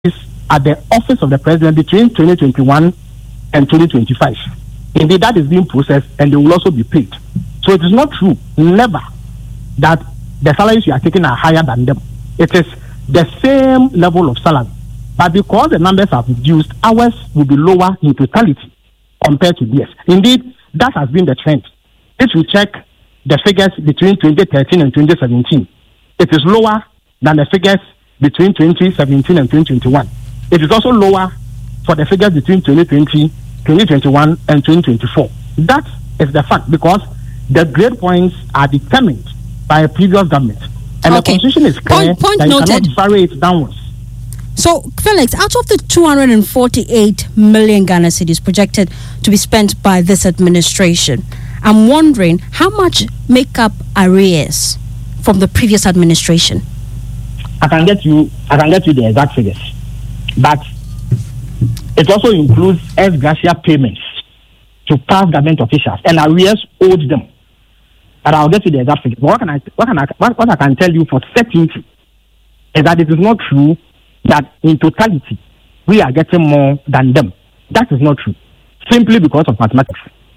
at the office of the president between 2021 and 2025. Indeed, that is being processed and they will also be paid. So it is not true, never, that the salaries you are taking are higher than them. It is the same level of salary. But because the numbers have reduced, ours will be lower in totality compared to theirs. Indeed, that has been the trend. If you check the figures between 2013 and 2017, it is lower than the figures between 2017 and 2021. It is also lower for the figures between 2020, 2021, and 2024. That is the fact, because the grade points are determined by a previous government. And the constitution is clear point that noted. You cannot vary it downwards. So, Felix, out of the 248 million Ghana cedis projected to be spent by this administration, I'm wondering how much make up arrears from the previous administration? I can get you the exact figures. But it also includes ex gratia payments to past government officials and arrears owed them. But I'll get you the exact figures. What I can tell you for certainty is that it is not true that in totality we are getting more than them. That is not true, simply because of mathematics.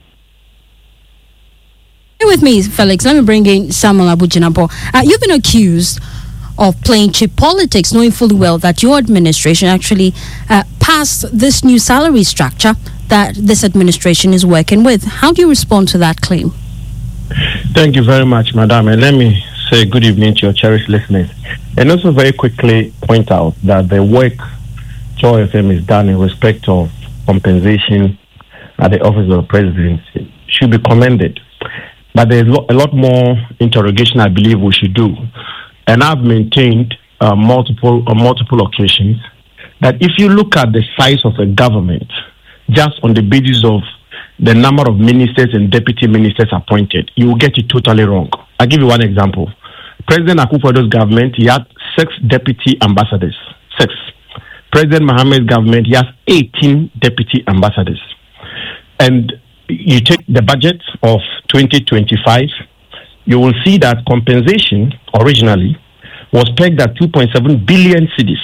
Stay with me, Felix. Let me bring in Samuel Abu-Jinapor. You've been accused of playing cheap politics, knowing fully well that your administration actually passed this new salary structure that this administration is working with. How do you respond to that claim? Thank you very much, Madam. And let me say good evening to your cherished listeners. And also very quickly point out that the work Joy FM is done in respect of compensation at the office of the president should be commended. But there's a lot more interrogation I believe we should do. And I've maintained on multiple occasions that if you look at the size of a government, just on the basis of the number of ministers and deputy ministers appointed, you will get it totally wrong. I'll give you one example. President Akufo-Addo's government, he had 6 deputy ambassadors. 6. President Mohammed's government, he has 18 deputy ambassadors. And you take the budget of 2025, you will see that compensation originally was pegged at 2.7 billion cedis.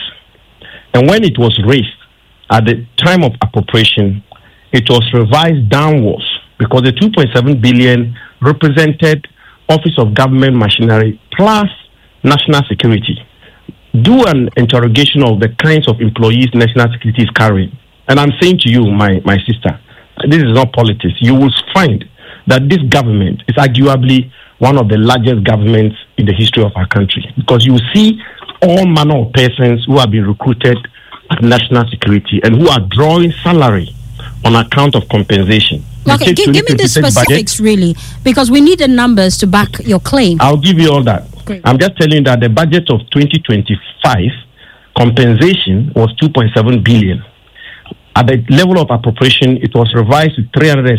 And when it was raised at the time of appropriation, it was revised downwards because the 2.7 billion represented Office of Government Machinery plus national security. Do an interrogation of the kinds of employees national security is carrying. And I'm saying to you, my sister, this is not politics. You will find that this government is arguably one of the largest governments in the history of our country, because you see all manner of persons who have been recruited at national security and who are drawing salary on account of compensation. Okay, give me the specifics, budget, really, because we need the numbers to back your claim. I'll give you all that. Great. I'm just telling you that the budget of 2025 compensation was 2.7 billion. At the level of appropriation, it was revised to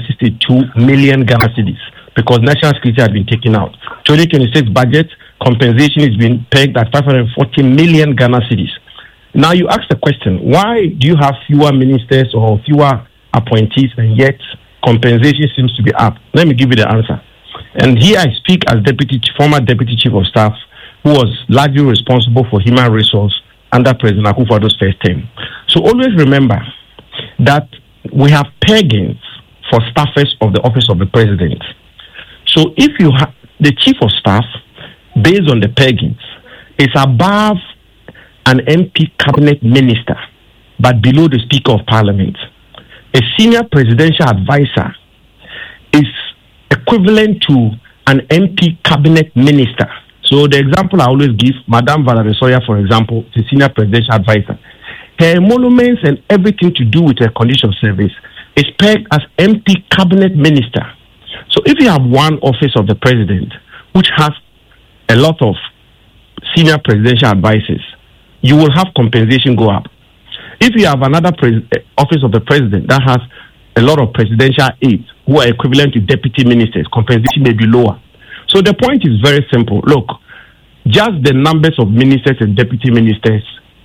362 million Ghana cedis because national security had been taken out. 2026 budget compensation is being pegged at 540 million Ghana cedis. Now you ask the question, why do you have fewer ministers or fewer appointees and yet compensation seems to be up? Let me give you the answer. And here I speak as former deputy chief of staff who was largely responsible for human resource under President Akufo-Addo's first term. So always remember that we have peggings for staffers of the office of the president. So if you have the chief of staff, based on the peggings, is above an MP cabinet minister, but below the Speaker of Parliament. A senior presidential advisor is equivalent to an MP cabinet minister. So the example I always give, Madame Valerie Soya, for example, is a senior presidential advisor. Her emoluments and everything to do with her condition of service is pegged as MP cabinet minister. So if you have one office of the president, which has a lot of senior presidential advisors, you will have compensation go up. If you have another office of the president that has a lot of presidential aides who are equivalent to deputy ministers, compensation may be lower. So the point is very simple. Look, just the numbers of ministers and deputy ministers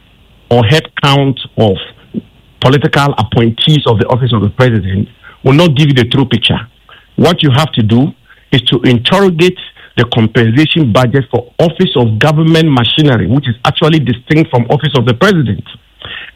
or head count of political appointees of the office of the president will not give you the true picture. What you have to do is to interrogate the compensation budget for Office of Government Machinery, which is actually distinct from Office of the President.